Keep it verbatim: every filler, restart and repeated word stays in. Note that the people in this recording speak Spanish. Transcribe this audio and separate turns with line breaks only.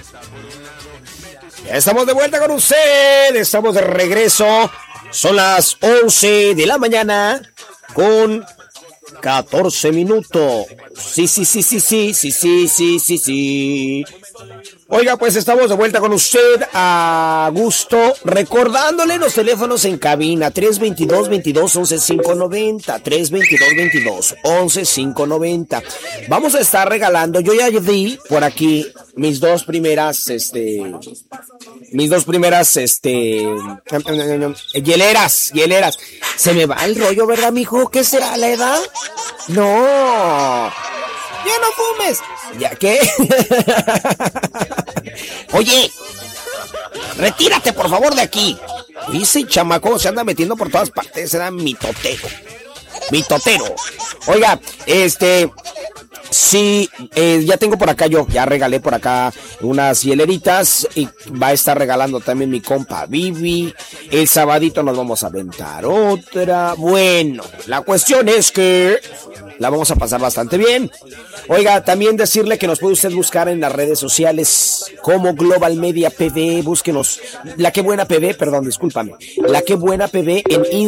Estamos de vuelta con usted, estamos de regreso. Son las once de la mañana con catorce minutos. Sí, sí, sí, sí, sí, sí, sí, sí, sí, sí. Oiga, pues estamos de vuelta con usted a gusto, recordándole los teléfonos en cabina, tres veintidós, veintidós, once, quinientos noventa, tres veintidós, veintidós, once, quinientos noventa. Vamos a estar regalando, yo ya di por aquí mis dos primeras, este, mis dos primeras, este, hieleras, hieleras. Se me va el rollo, ¿verdad, mijo? ¿Qué será, la edad? No. ¡Ya no fumes! ¿Ya qué? Oye, retírate por favor de aquí. Ese chamaco se anda metiendo por todas partes, era mitotero. Mitotero. Oiga, este... Sí, eh, ya tengo por acá yo, ya regalé por acá unas hieleritas y va a estar regalando también mi compa Vivi. El sabadito nos vamos a aventar otra. Bueno, la cuestión es que la vamos a pasar bastante bien. Oiga, también decirle que nos puede usted buscar en las redes sociales como Global Media P V, búsquenos. La que buena P V, perdón, discúlpame. La que buena P V en Instagram.